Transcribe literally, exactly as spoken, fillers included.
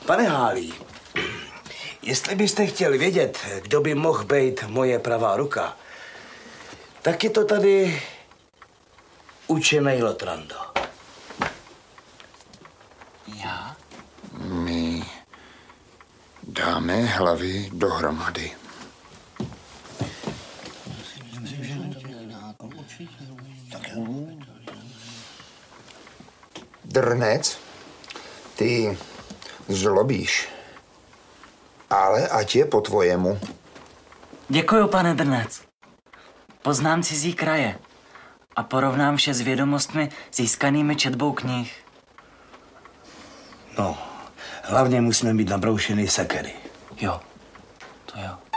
Pane Hálí, jestli byste chtěl vědět, kdo by mohl být moje pravá ruka, tak je to tady učenej Lotrando. Já? My dáme hlavy dohromady. Drnec, ty zlobíš, ale ať je po tvojemu. Děkuju, pane Drnec. Poznám cizí kraje a porovnám vše s vědomostmi získanými četbou knih. No, hlavně musíme mít nabroušený sekery. Jo, to jo.